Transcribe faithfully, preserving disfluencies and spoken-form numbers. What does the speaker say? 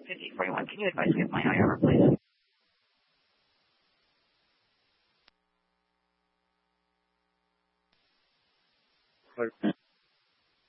fifty forty-one. Can you advise me of my I R, please? Hello.